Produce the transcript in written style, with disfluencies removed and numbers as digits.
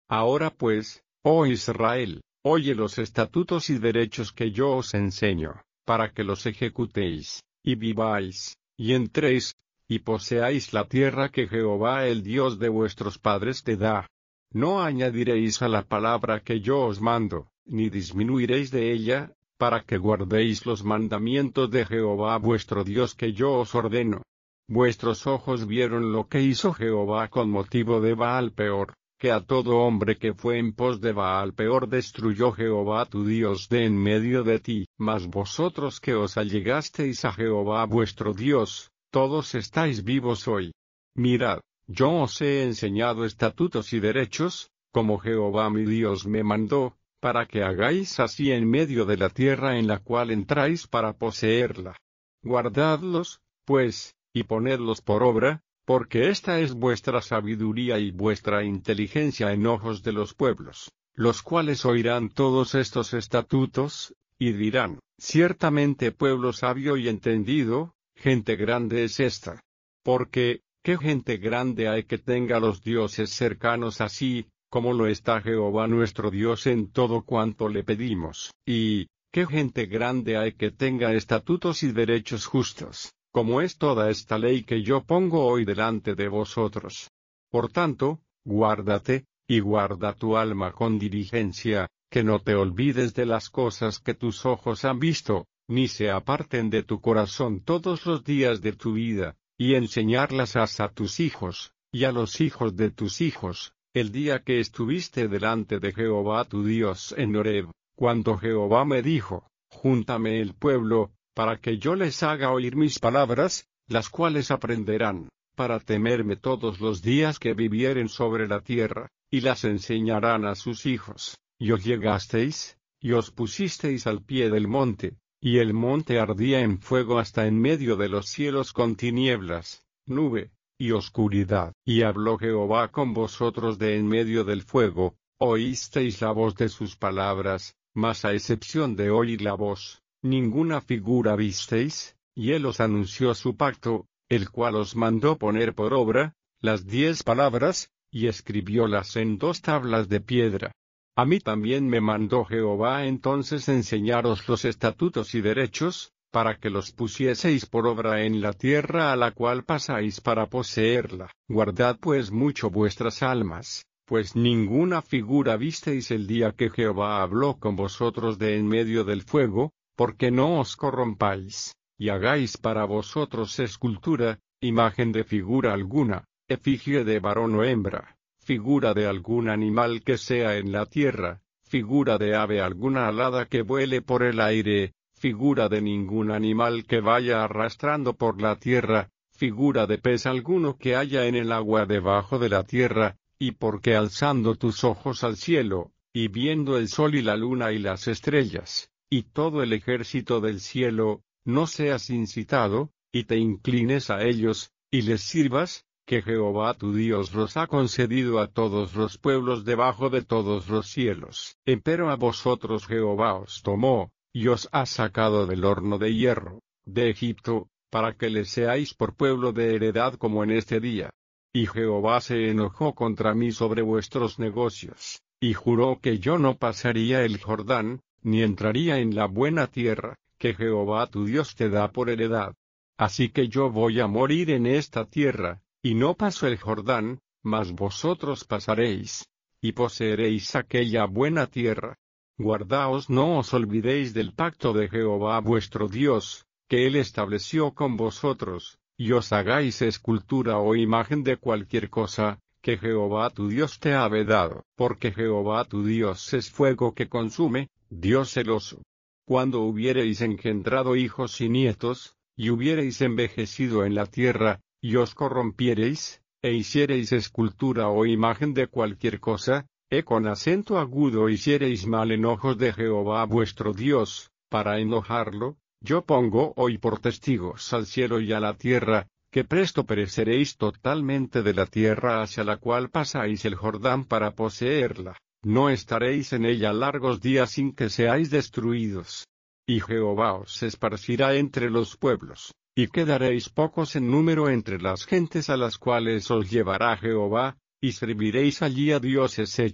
Ahora pues, oh Israel, oye los estatutos y derechos que yo os enseño, para que los ejecutéis, y viváis, y entréis, y poseáis la tierra que Jehová el Dios de vuestros padres te da. No añadiréis a la palabra que yo os mando, ni disminuiréis de ella, para que guardéis los mandamientos de Jehová vuestro Dios que yo os ordeno. Vuestros ojos vieron lo que hizo Jehová con motivo de Baal Peor, que a todo hombre que fue en pos de Baal Peor destruyó Jehová tu Dios de en medio de ti. Mas vosotros que os allegasteis a Jehová vuestro Dios, todos estáis vivos hoy. Mirad, yo os he enseñado estatutos y derechos, como Jehová mi Dios me mandó, para que hagáis así en medio de la tierra en la cual entráis para poseerla. Guardadlos, pues, y ponedlos por obra, porque esta es vuestra sabiduría y vuestra inteligencia en ojos de los pueblos, los cuales oirán todos estos estatutos, y dirán, ciertamente pueblo sabio y entendido, gente grande es esta. Porque, ¿qué gente grande hay que tenga los dioses cercanos así, como lo está Jehová nuestro Dios en todo cuanto le pedimos? Y, ¿qué gente grande hay que tenga estatutos y derechos justos, como es toda esta ley que yo pongo hoy delante de vosotros? Por tanto, guárdate, y guarda tu alma con diligencia, que no te olvides de las cosas que tus ojos han visto, ni se aparten de tu corazón todos los días de tu vida, y enseñarlas a tus hijos, y a los hijos de tus hijos, el día que estuviste delante de Jehová tu Dios en Horeb, cuando Jehová me dijo, júntame el pueblo, para que yo les haga oír mis palabras, las cuales aprenderán, para temerme todos los días que vivieren sobre la tierra, y las enseñarán a sus hijos. Y os llegasteis, y os pusisteis al pie del monte, y el monte ardía en fuego hasta en medio de los cielos con tinieblas, nube, y oscuridad. Y habló Jehová con vosotros de en medio del fuego, oísteis la voz de sus palabras, mas a excepción de oír la voz, ninguna figura visteis, y él os anunció su pacto, el cual os mandó poner por obra, las 10 palabras, y escribiólas en 2 tablas de piedra. A mí también me mandó Jehová entonces enseñaros los estatutos y derechos, para que los pusieseis por obra en la tierra a la cual pasáis para poseerla. Guardad pues mucho vuestras almas, pues ninguna figura visteis el día que Jehová habló con vosotros de en medio del fuego, porque no os corrompáis, y hagáis para vosotros escultura, imagen de figura alguna, efigie de varón o hembra, figura de algún animal que sea en la tierra, figura de ave alguna alada que vuele por el aire, figura de ningún animal que vaya arrastrando por la tierra, figura de pez alguno que haya en el agua debajo de la tierra, y porque alzando tus ojos al cielo, y viendo el sol y la luna y las estrellas, y todo el ejército del cielo, no seas incitado, y te inclines a ellos, y les sirvas, que Jehová tu Dios los ha concedido a todos los pueblos debajo de todos los cielos. Empero a vosotros Jehová os tomó, y os ha sacado del horno de hierro, de Egipto, para que le seáis por pueblo de heredad como en este día. Y Jehová se enojó contra mí sobre vuestros negocios, y juró que yo no pasaría el Jordán, ni entraría en la buena tierra, que Jehová tu Dios te da por heredad. Así que yo voy a morir en esta tierra, y no paso el Jordán, mas vosotros pasaréis, y poseeréis aquella buena tierra. Guardaos, no os olvidéis del pacto de Jehová vuestro Dios, que él estableció con vosotros, y os hagáis escultura o imagen de cualquier cosa, que Jehová tu Dios te ha vedado, porque Jehová tu Dios es fuego que consume, Dios celoso. Cuando hubiereis engendrado hijos y nietos, y hubiereis envejecido en la tierra, y os corrompiereis, e hiciereis escultura o imagen de cualquier cosa, con acento agudo hiciereis mal en ojos de Jehová vuestro Dios, para enojarlo, yo pongo hoy por testigos al cielo y a la tierra, que presto pereceréis totalmente de la tierra hacia la cual pasáis el Jordán para poseerla, no estaréis en ella largos días sin que seáis destruidos. Y Jehová os esparcirá entre los pueblos, y quedaréis pocos en número entre las gentes a las cuales os llevará Jehová, y serviréis allí a dioses hechos